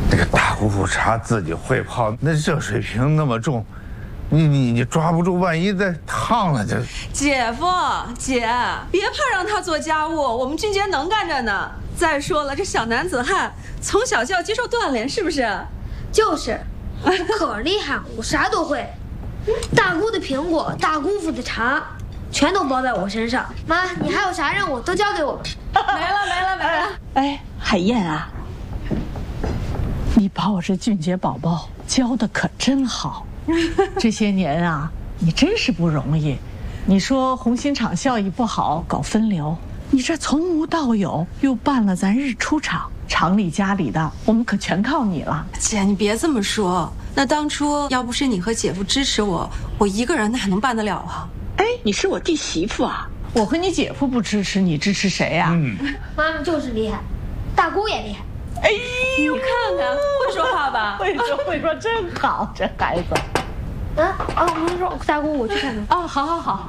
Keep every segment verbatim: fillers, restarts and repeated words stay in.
这个大姑父茶自己会泡，那热水瓶那么重，你你你抓不住，万一再烫了就…… 姐夫姐，别怕让他做家务，我们俊杰能干着呢。再说了，这小男子汉从小就要接受锻炼，是不是？ 就是，我可厉害，我啥都会。大姑的苹果，大姑父的茶，全都包在我身上。妈，你还有啥任务都交给我吧。 没了没了没了。 哎，海燕啊，你把我这俊杰宝宝教的可真好。这些年啊，你真是不容易。你说红星厂效益不好，搞分流，你这从无到有，又办了咱日出厂，厂里家里的，我们可全靠你了。 姐，你别这么说。那当初要不是你和姐夫支持我，我一个人哪能办得了啊？ 哎，你是我弟媳妇啊，我和你姐夫不支持你，支持谁呀？嗯， 妈妈就是厉害，大姑也厉害。 哎呦， 你看看，会说话吧？ 会说会说，真好，这孩子。 啊啊！我跟你说，大姑，我去看看。 啊，好好好。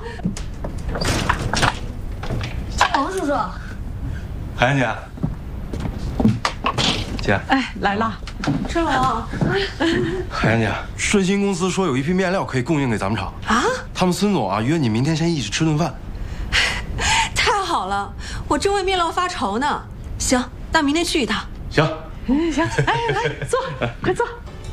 王叔叔， 海燕姐，姐， 哎，来了。 春龙， 海燕姐，顺鑫公司说有一批面料可以供应给咱们厂啊。他们孙总啊约你明天先一起吃顿饭。 太好了，我正为面料发愁呢。行，那明天去一趟。 行， 嗯，行，哎，来坐，快坐。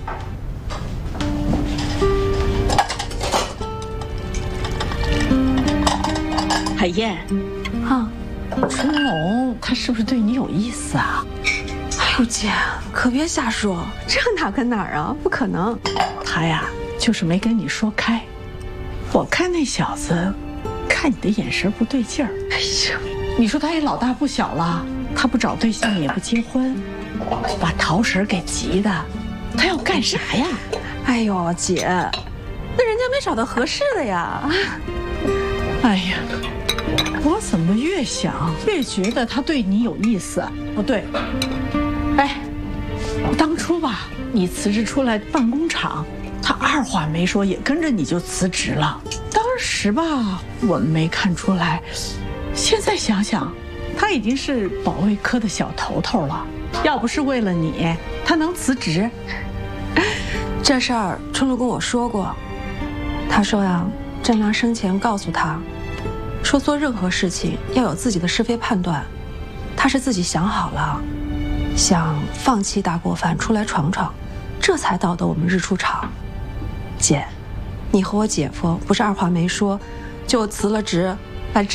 海燕，啊，春龙他是不是对你有意思啊？ 哎呦姐，可别瞎说，这哪跟哪儿啊？不可能。 他呀，就是没跟你说开。我看那小子，看你的眼神不对劲儿。哎呀，你说他也老大不小了，他不找对象也不结婚，把陶婶给急的，他要干啥呀？ 哎呦姐，那人家没找到合适的呀。 哎呀，我怎么越想越觉得他对你有意思？不对，哎，当初吧，你辞职出来办工厂，他二话没说也跟着你就辞职了。当时吧，我们没看出来，现在想想，他已经是保卫科的小头头了。要不是为了你，他能辞职？ 这事儿春露跟我说过，他说呀，郑良生前告诉他，说做任何事情要有自己的是非判断。他是自己想好了，想放弃大锅饭出来闯闯，这才到的我们日出厂。姐，你和我姐夫不是二话没说就辞了职